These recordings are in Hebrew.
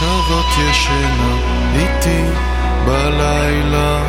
עכשיו את ישנה איתי בלילה.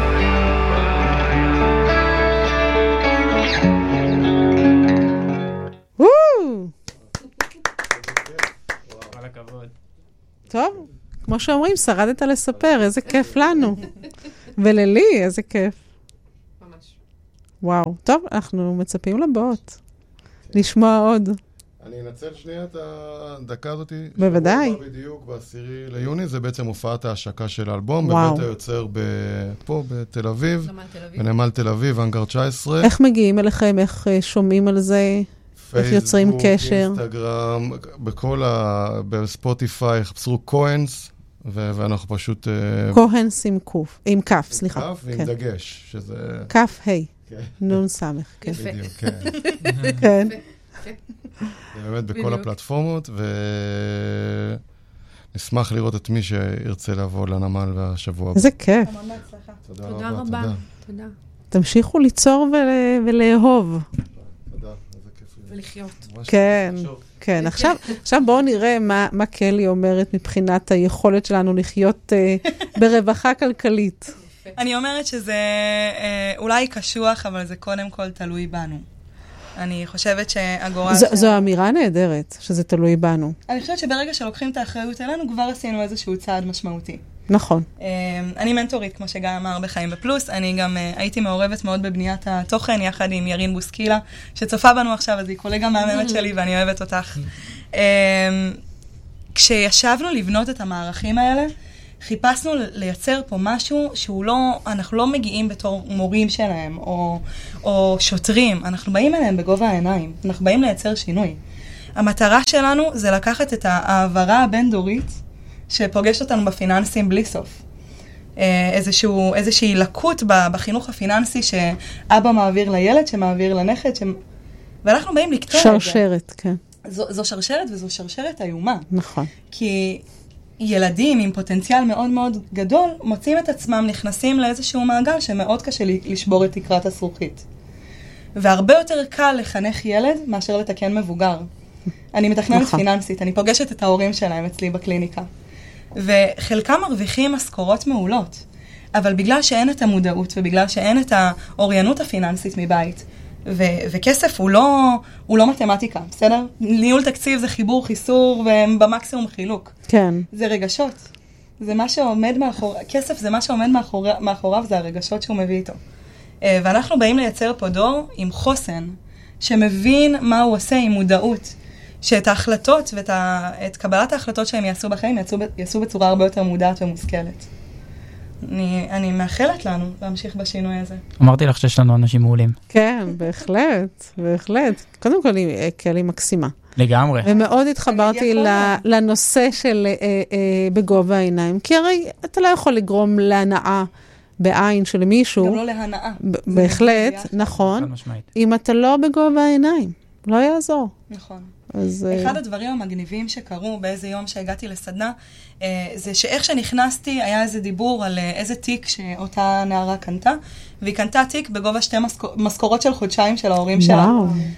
טוב, כמו שאומרים, שרדת לספר, איזה כיף לנו. וללי, איזה כיף. ממש. וואו, טוב, אנחנו מצפים לבאות. לשמוע עוד. אני אנצל שנייה את הדקה הזאת. בוודאי. בדיוק ב10 ליוני, זה בעצם הופעת ההשקה של האלבום, בבית היוצר פה בתל אביב, בנמל תל אביב, אנגר 19. איך מגיעים אליכם, איך שומעים על זה? איך יוצרים קשר? אינסטגרם, בספוטיפיי, חפשו כהנס, ואנחנו פשוט... כהנס עם כף, סליחה. כף ועם דגש, שזה... כף, היי. נון סמך. יפה. בדיוק, כן. כן. זה באמת בכל הפלטפורמות, ונשמח לראות את מי שירצה לבוא לנמל בשבוע הבא. איזה כיף. תודה רבה. תודה. תמשיכו ליצור ולאהוב. תודה, איזה כיף. ולחיות. כן, כן. עכשיו בואו נראה מה קלי אומרת מבחינת היכולת שלנו לחיות ברווחה כלכלית. אני אומרת שזה אולי קשוח, אבל זה קודם כל תלוי בנו. אני חושבת שהגורל... זו אמירה נהדרת, שזה תלוי בנו. אני חושבת שברגע שלוקחים את האחריות אלינו, כבר עשינו איזשהו צעד משמעותי. נכון. אני מנטורית, כמו שגם אמר בחיים בפלוס. אני גם הייתי מעורבת מאוד בבניית התוכן, יחד עם ירין בוסקילה, שצופה בנו עכשיו, אז היא קולגה מהממת שלי, ואני אוהבת אותך. כשישבנו לבנות את המערכים האלה, חיפשנו לייצר פה משהו שהוא לא, אנחנו לא מגיעים בתור מורים שלהם, או שוטרים, אנחנו באים אליהם בגובה העיניים, אנחנו באים לייצר שינוי. המטרה שלנו זה לקחת את העברה הבין-דורית, שפוגשת אותנו בפיננסים בלי סוף. איזושהי לקות בחינוך הפיננסי, שאבא מעביר לילד, שמעביר לנכד, ואנחנו באים לקטוע את זה. שרשרת, כן. זו שרשרת, וזו שרשרת איומה. נכון. כי ילדים עם פוטנציאל מאוד מאוד גדול, מוצאים את עצמם, נכנסים לאיזשהו מעגל שמאוד קשה לשבור את תקרת הזכוכית. והרבה יותר קל לחנך ילד מאשר לתקן מבוגר. אני מתכננת פיננסית, אני פוגשת את ההורים שלהם אצלי בקליניקה. וחלקם מרוויחים משכורות מעולות. אבל בגלל שאין את המודעות, ובגלל שאין את האוריינות הפיננסית מבית, וכסף הוא לא מתמטיקה, בסדר? ניהול תקציב זה חיבור, חיסור, ובמקסימום חילוק. כן. זה רגשות. זה מה שעומד כסף זה מה שעומד מאחוריו, זה הרגשות שהוא מביא איתו. ואנחנו באים לייצר פה דור עם חוסן, שמבין מה הוא עושה עם מודעות, שאת ההחלטות ואת קבלת ההחלטות שהם יעשו בחיים, יעשו בצורה הרבה יותר מודעת ומושכלת. אני מאחלת לנו להמשיך בשינוי הזה. אמרתי לך שיש לנו אנשים מעולים. כן, בהחלט, בהחלט. קודם כל, קלי מקסימה. לגמרי. ומאוד התחברתי לנושא של בגובה העיניים, כי הרי אתה לא יכול לגרום להנאה בעין של מישהו. גם לא להנאה. בהחלט, נכון. אם אתה לא בגובה העיניים, לא יעזור. נכון. אחד הדברים המגניבים שקרו באיזה יום שהגעתי לסדנה, זה שאיך שנכנסתי היה איזה דיבור על איזה תיק שאותה נערה קנתה, והיא קנתה תיק בגובה 2 משכורות של חודשיים של ההורים שלה.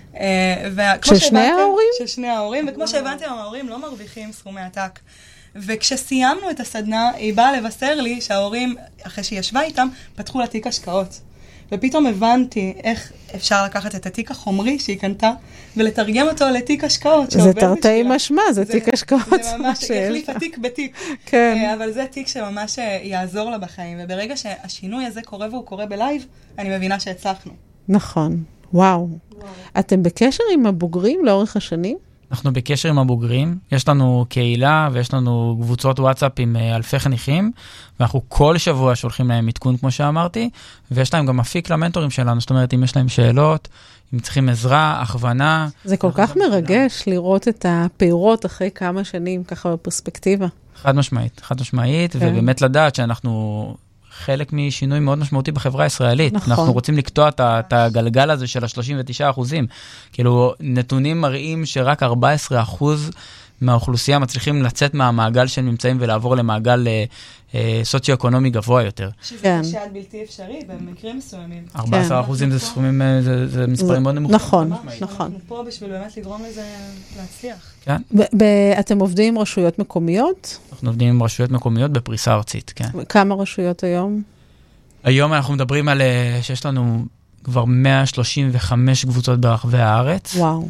של שני ההורים? של שני ההורים, וכמו שהבנתי, ההורים לא מרוויחים סכומי עתק. וכשסיימנו את הסדנה, היא באה לבשר לי שההורים, אחרי שהיא ישבה איתם, פתחו לה תיק השקעות. ופתאום הבנתי איך אפשר לקחת את התיק החומרי שהיא קנתה, ולתרגם אותו לתיק השקעות. זה תרתי משמע, זה תיק השקעות. זה ממש החליף התיק בתיק. כן. אבל זה תיק שממש יעזור לה בחיים, וברגע שהשינוי הזה קורה והוא קורה בלייב, אני מבינה שהצלחנו. נכון. וואו. אתם בקשר עם הבוגרים לאורך השנים? אנחנו בקשר עם הבוגרים, יש לנו קהילה ויש לנו קבוצות וואטסאפ עם אלפי חניכים, ואנחנו כל שבוע שולחים להם עדכון כמו שאמרתי, ויש להם גם אפיק למנטורים שלנו, זאת אומרת אם יש להם שאלות, אם צריכים עזרה, הכוונה. זה כל כך מרגש לראות את הפירות אחרי כמה שנים ככה בפרספקטיבה. חד משמעית, ובאמת לדעת שאנחנו חלק משינוי מאוד משמעותי בחברה הישראלית. נכון. אנחנו רוצים לקטוע את הגלגל הזה של ה-39%. כאילו, נתונים מראים שרק 14% מהאוכלוסייה מצליחים לצאת מהמעגל שהם נמצאים ולעבור למעגל סוציו-אקונומי גבוה יותר. שזה קשה בלתי אפשרי במקרים מסוימים. 14% זה סכומים, זה מספרים מאוד נמוכים. נכון. אנחנו פה בשביל באמת לגרום לזה להצליח. כן. אתם עובדים עם רשויות מקומיות? אנחנו עובדים עם רשויות מקומיות בפריסה ארצית, כן. כמה רשויות היום? היום אנחנו מדברים על שיש לנו כבר 135 קבוצות ברחבי הארץ. וואו.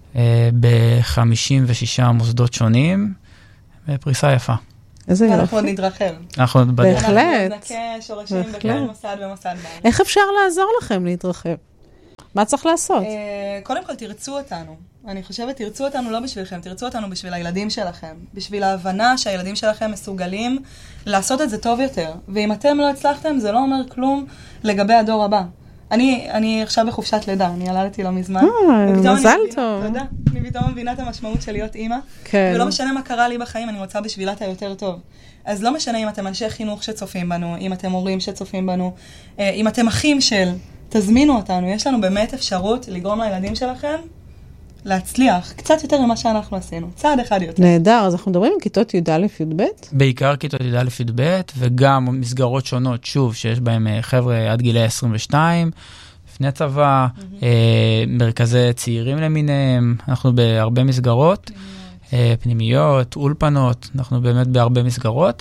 ב-56 מוסדות שונים, בפריסה יפה. איזה יופי. אנחנו עוד נתרחב. אנחנו עוד בדרך. בהחלט. אנחנו נזכה שורשים בכל מוסד ומוסד בארץ. איך אפשר לעזור לכם להתרחב? מה צריך לעשות? קודם כל, תרצו אותנו. אני חושבת, תרצו אותנו לא בשבילכם, תרצו אותנו בשביל הילדים שלכם. בשביל ההבנה שהילדים שלכם מסוגלים לעשות את זה טוב יותר. ואם אתם לא הצלחתם, זה לא אומר כלום לגבי הדור הבא. אני עכשיו בחופשת לידה, אני ילדתי לא מזמן. מזל טוב. תודה. אני פתאום מבינה את המשמעות של להיות אימא. כן. ולא משנה מה קרה לי בחיים, אני רוצה בשבילה את היותר טוב. אז לא משנה אם אתם אנשי חינוך שצופים בנו, אם אתם הורים שצופים בנו, אם אתם אחים של, תזמינו אותנו. יש לנו באמת אפשרות לגרום לילדים שלכם להצליח קצת יותר ממה שאנחנו עשינו. צעד אחד יותר. נהדר, אז אנחנו מדברים עם כיתות י"א-י"ב? בעיקר כיתות י"א-י"ב, וגם מסגרות שונות, שוב, שיש בהם חבר'ה עד גילי 22, לפני צבא, מרכזי צעירים למיניהם, אנחנו בהרבה מסגרות, פנימיות, אולפנות, אנחנו באמת בהרבה מסגרות,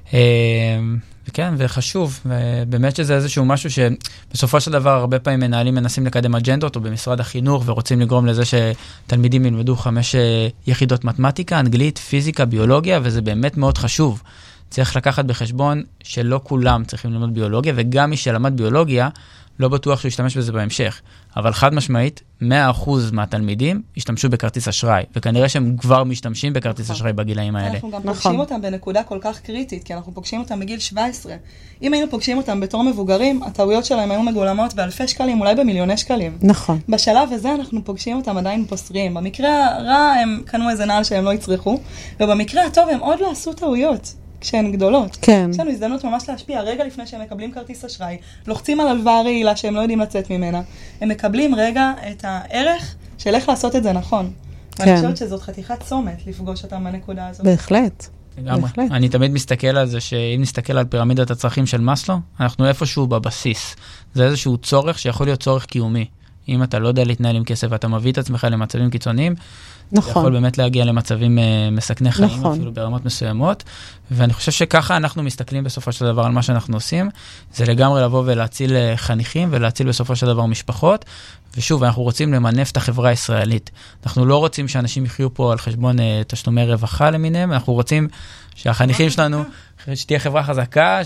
וכן, וחשוב, ובאמת שזה איזשהו משהו שבסופו של דבר הרבה פעמים מנהלים מנסים לקדם אג'נדות, או במשרד החינוך, ורוצים לגרום לזה שתלמידים ילמדו 5 יחידות מתמטיקה, אנגלית, פיזיקה, ביולוגיה, וזה באמת מאוד חשוב. צריך לקחת בחשבון שלא כולם צריכים ללמוד ביולוגיה, וגם מי שלמד ביולוגיה, לא בטוח שהוא ישתמש בזה בהמשך. אבל חד משמעית, 100% מהתלמידים ישתמשו בכרטיס אשראי, וכנראה שהם כבר משתמשים בכרטיס אשראי בגילאים האלה. אנחנו גם פוגשים אותם בנקודה כל כך קריטית, כי אנחנו פוגשים אותם בגיל 17. אם היינו פוגשים אותם בתור מבוגרים, הטעויות שלהם היו מגולמות באלפי שקלים, אולי במיליוני שקלים. נכון. בשלב הזה אנחנו פוגשים אותם עדיין פוסרים. במקרה הרע הם קנו איזה נעל שהם לא יצריכו, ובמקרה הטוב הם עוד לא עשו טעויות. כשהן גדולות. כן. יש לנו הזדמנות ממש להשפיע רגע לפני שהם מקבלים כרטיס אשראי, לוחצים על הלוואה רעילה שהם לא יודעים לצאת ממנה. הם מקבלים רגע את הערך של איך לעשות את זה נכון. כן. ואני חושבת שזאת חתיכת צומת לפגוש אותם בנקודה הזאת. בהחלט. בהחלט. אני תמיד מסתכל על זה שאם נסתכל על פירמידת הצרכים של מאסלו, אנחנו איפשהו בבסיס. זה איזשהו צורך שיכול להיות צורך קיומי. אם אתה לא יודע להתנהל עם כסף ואתה מביא את עצמך למצבים קיצוניים, נכון. יכול באמת להגיע למצבים מסכני חיים, נכון. אפילו ברמות מסוימות, ואני חושב שככה אנחנו מסתכלים בסופו של דבר על מה שאנחנו עושים, זה לגמרי לבוא ולהציל חניכים, ולהציל בסופו של דבר משפחות, ושוב, אנחנו רוצים למנף את החברה הישראלית. אנחנו לא רוצים שאנשים יחיו פה על חשבון תשלומי רווחה למיניהם, אנחנו רוצים שהחניכים שלנו, שתהיה חברה חזקה,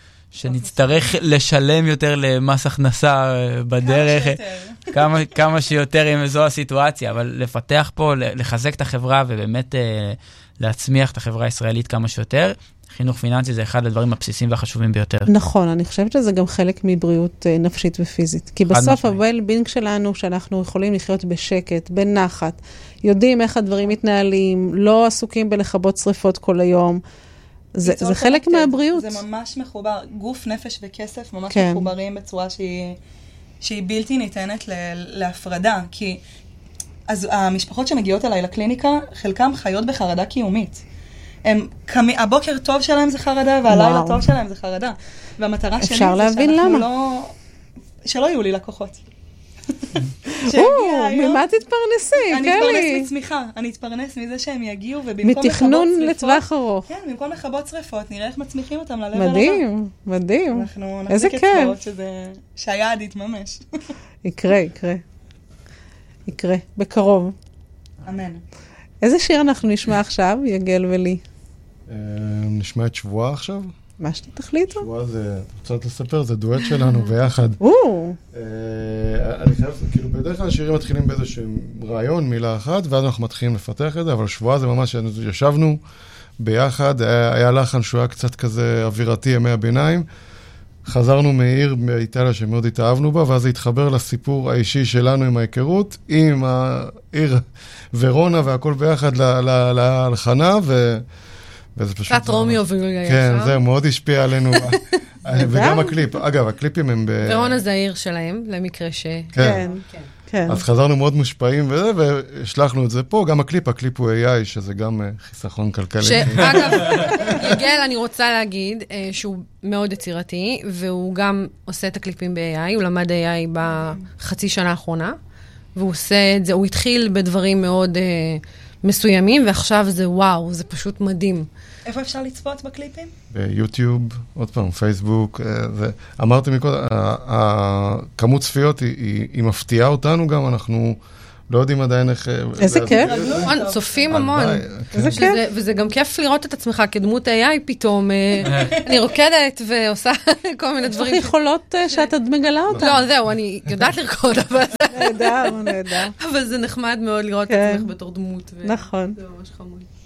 שנצטרך לשלם יותר למס הכנסה בדרך, כמה שיותר אם זו הסיטואציה, אבל לפתח פה, לחזק את החברה ובאמת להצמיח את החברה הישראלית כמה שיותר. חינוך פיננסי זה אחד הדברים הבסיסיים והחשובים ביותר. נכון, אני חושבת שזה גם חלק מבריאות נפשית ופיזית. כי בסוף ה-well-being שלנו, שאנחנו יכולים לחיות בשקט, בנחת, יודעים איך הדברים מתנהלים, לא עסוקים בלכבות שריפות כל היום, זה חלק מהבריאות. זה ממש מחובר, גוף, נפש וכסף ממש מחוברים בצורה שהיא בלתי ניתנת להפרדה, כי אז המשפחות שמגיעות אליי לקליניקה, חלקם חיות בחרדה קיומית. הבוקר טוב שלהם זה חרדה, והלילה טוב שלהם זה חרדה. והמטרה שלי אפשר להבין למה. שלא יהיו לי לקוחות. ממה תתפרנסי? אני אתפרנס מצמיחה, אני אתפרנס מזה שהם יגיעו, ובמקום מתכנון לטווח ארוך. כן, במקום לחבות שריפות, נראה איך מצמיחים אותם ללב הבא. מדהים, מדהים. אנחנו נחזיק אצבעות שהיעד יתממש. יקרה, בקרוב. אמן. איזה שיר אנחנו נשמע עכשיו, יגל ולי? נשמע את שבועה עכשיו. מה שאתה תחליטו? שבועה זה, רוצה לספר, זה דואט שלנו ביחד. אני חייב, כאילו בדרך כלל השירים מתחילים באיזשהו רעיון, מילה אחת, ואז אנחנו מתחילים לפתח את זה, אבל שבועה זה ממש, ישבנו ביחד, היה לחן שהוא היה קצת כזה אווירתי ימי הביניים, חזרנו מעיר באיטליה שמאוד התאהבנו בה, ואז זה התחבר לסיפור האישי שלנו עם ההיכרות, עם העיר ורונה והכל ביחד להלחנה, וזה פשוט... קצת רומיו ויוליה. כן, זה מאוד השפיע עלינו, וגם הקליפ. אגב, הקליפים הם ורונה זה העיר שלהם, למקרה ש... כן. כן. אז חזרנו מאוד מושפעים וזה, והשלחנו את זה פה, גם הקליפ הוא AI, שזה גם חיסכון כלכלי. שאגב, יגל, אני רוצה להגיד שהוא מאוד יצירתי, והוא גם עושה את הקליפים ב-AI, הוא למד AI בחצי שנה האחרונה, והוא עושה את זה, הוא התחיל בדברים מאוד מסוימים, ועכשיו זה וואו, זה פשוט מדהים. איפה אפשר לצפות בקליפים? ביוטיוב, עוד פעם, פייסבוק, אמרתי מקודם, הכמות צפיות היא מפתיעה אותנו גם, אנחנו לא יודעים עדיין איך... איזה כיף. צופים המון. איזה כיף. וזה גם כיף לראות את עצמך כדמות AI פתאום. אני רוקדת ועושה כל מיני דברים. יש לך יכולות שאת עוד מגלה אותה. לא, זהו, אני יודעת לרקוד, אבל... נהדר. אבל זה נחמד מאוד לראות את עצמך בתור דמות. נכון. זה ממש חמוד.